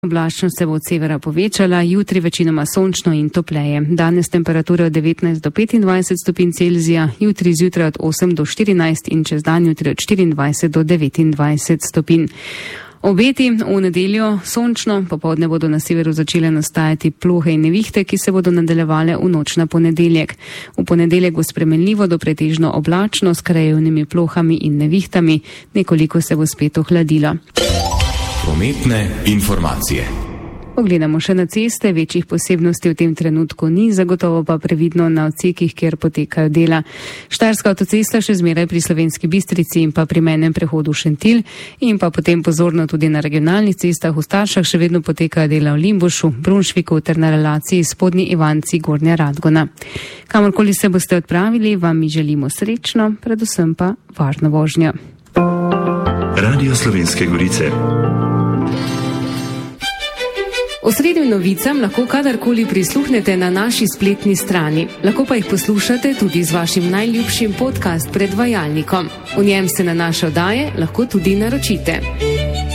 Oblačnost se bo od severa povečala, jutri večinoma sončno in topleje. Danes temperature od 19 do 25 stopinj Celzija, jutri zjutraj od 8 do 14 in čez dan jutri od 24 do 29 stopinj. Obeti v nedeljo sončno, popoldne bodo na severu začele nastajati plohe in nevihte, ki se bodo nadaljevale v noč na ponedeljek. V ponedeljek bo spremenljivo do pretežno oblačno s krajevnimi plohami in nevihtami, nekoliko se bo spet ohladilo. Prometne informacije. Pogledamo še na ceste, večjih posebnosti v tem trenutku ni, zagotovo pa previdno na odsekih, kjer potekajo dela. Štajerska avtocesta še zmeraj pri Slovenski Bistrici in pa pri mejnem prehodu Šentilj in pa potem pozorno tudi na regionalnih cestah. V Staršah še vedno potekajo dela v Limbušu, Brunšviku ter na relaciji Spodnji Ivanci Gornja Radgona. Kamorkoli se boste odpravili, vam mi želimo srečno, predvsem pa varno vožnjo. Radio Slovenske Gorice. Osrednjim novicam lahko kadarkoli prisluhnete na naši spletni strani. Lahko pa jih poslušate tudi z vašim najljubšim podcast predvajalnikom. V njem se na naše oddaje lahko tudi naročite.